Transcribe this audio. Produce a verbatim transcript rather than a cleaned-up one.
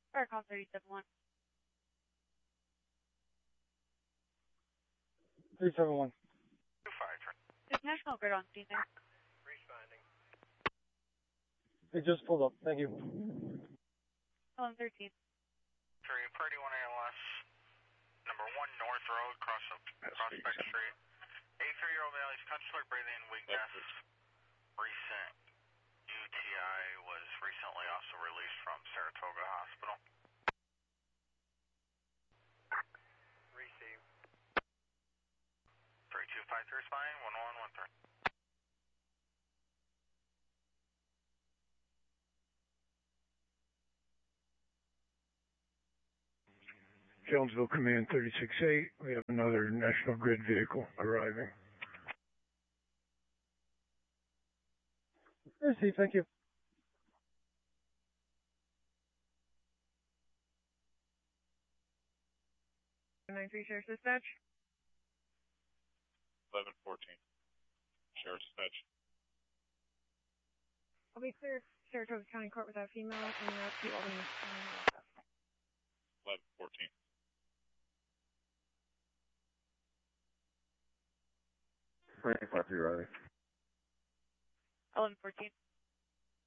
Or call thirty-seven one. three seven one. two five. There's National Grid on scene there. Responding. It just pulled up. Thank you. eleven thirteen. three, Purdy one A L S. Number one North Road, cross up Prospect Street. eighty-three-year-old male, he's constantly breathing weakness. Recent U T I was recently also released from Saratoga Hospital. Receive. three two five three spine, one one one three. Jonesville Command thirty-six eight, we have another National Grid vehicle arriving. Receive, thank you. nine three Sheriff's Dispatch. eleven fourteen. Sheriff's Dispatch. I'll be clear Saratoga County Court without female and route to Albany. eleven fourteen. twenty-five three Riley. eleven fourteen.